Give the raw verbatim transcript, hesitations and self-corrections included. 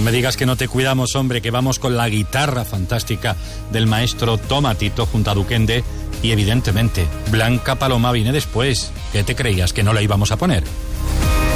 me digas que no te cuidamos, hombre, que vamos con la guitarra fantástica del maestro Tomatito junto a Duquende y, evidentemente, Blanca Paloma viene después. ¿Qué te creías, que no la íbamos a poner?